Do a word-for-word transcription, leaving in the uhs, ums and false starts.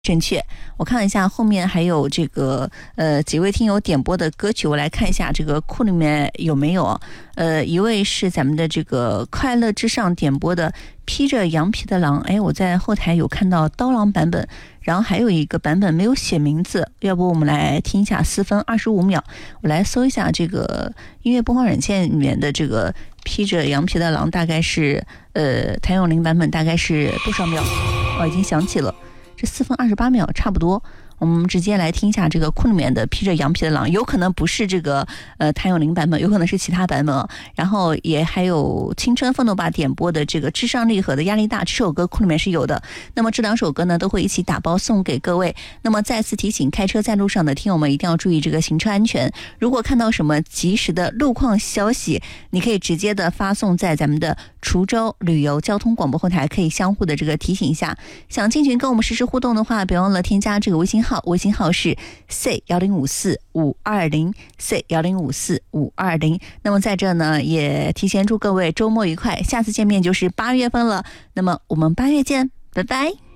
正确。我看了一下后面还有这个呃几位听友点播的歌曲，我来看一下这个库里面有没有。呃，一位是咱们的这个快乐之上点播的披着羊皮的狼，哎，我在后台有看到刀郎版本，然后还有一个版本没有写名字，要不我们来听一下四分二十五秒，我来搜一下这个音乐播放软件里面的这个披着羊皮的狼，大概是呃谭咏麟版本大概是多少秒？我已经想起了。这四分二十八秒差不多，我们直接来听一下这个库里面的披着羊皮的狼，有可能不是这个呃谭咏麟版本，有可能是其他版本。然后也还有青春奋斗吧点播的这个至上励合的压力大，这首歌库里面是有的。那么这两首歌呢都会一起打包送给各位。那么再次提醒开车在路上的听友们一定要注意这个行车安全，如果看到什么及时的路况消息，你可以直接的发送在咱们的滁州旅游交通广播后台，可以相互的这个提醒一下。想进群跟我们实时互动的话，别忘了添加这个微信号，微信号是 C 一零五四五二零 C 一零五四五二零。那么在这呢也提前祝各位周末愉快，下次见面就是八月份了，那么我们八月见，拜拜。